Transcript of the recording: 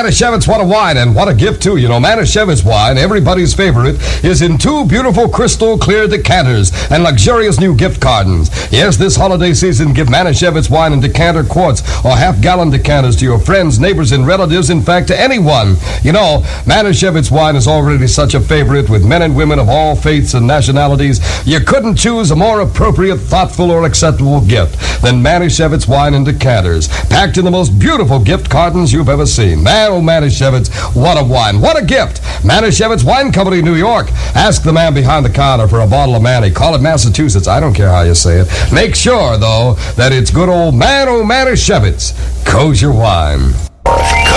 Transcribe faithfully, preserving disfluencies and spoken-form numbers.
Manischewitz, what a wine, and what a gift, too. You know, Manischewitz wine, everybody's favorite, is in two beautiful crystal clear decanters and luxurious new gift cartons. Yes, this holiday season, give Manischewitz wine in decanter quarts or half-gallon decanters to your friends, neighbors, and relatives, in fact, to anyone. You know, Manischewitz wine is already such a favorite with men and women of all faiths and nationalities. You couldn't choose a more appropriate, thoughtful, or acceptable gift than Manischewitz wine in decanters, packed in the most beautiful gift cartons you've ever seen. Man, oh, Manischewitz, what a wine, what a gift. Manischewitz Wine Company, New York. Ask the man behind the counter for a bottle of Manny. Call it Massachusetts. I don't care how you say it. Make sure, though, that it's good old Man, oh, Manischewitz kosher wine.